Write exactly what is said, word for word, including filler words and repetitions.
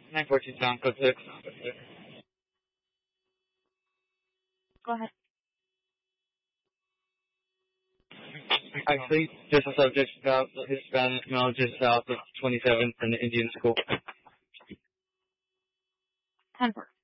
nine fourteen Sound Code six. Go ahead. Actually, just a subject about the Hispanic male just south of twenty-seventh and the Indian School. ten four.